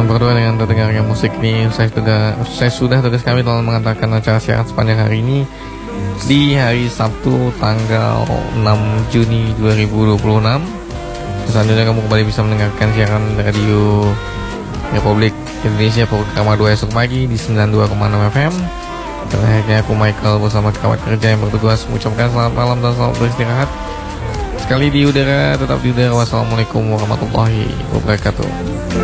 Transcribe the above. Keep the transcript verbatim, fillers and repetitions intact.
Selamat berdua dengan terdengarnya musik ini. Saya sudah, saya sudah tugas kami dalam mengantarkan acara siaran sepanjang hari ini di hari Sabtu tanggal enam Juni dua ribu dua puluh enam. Selanjutnya kamu kembali bisa mendengarkan siaran radio Republik Indonesia program dua esok pagi di sembilan puluh dua koma enam F M. Dan akhirnya aku Michael bersama kawan kerja yang bertugas mengucapkan selamat malam dan selamat beristirahat. Sekali di udara, tetap di udara. Wassalamualaikum warahmatullahi wabarakatuh.